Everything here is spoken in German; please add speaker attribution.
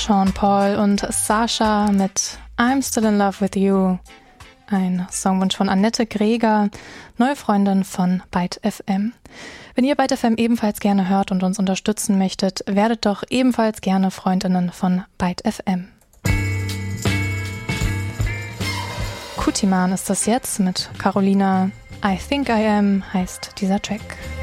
Speaker 1: Sean Paul und Sasha mit I'm Still in Love with You. Ein Songwunsch von Annette Greger, neue Freundin von Byte FM. Wenn ihr Byte FM ebenfalls gerne hört und uns unterstützen möchtet, werdet doch ebenfalls gerne Freundinnen von Byte FM. Kutiman ist das jetzt mit Carolina. I Think I Am heißt dieser Track.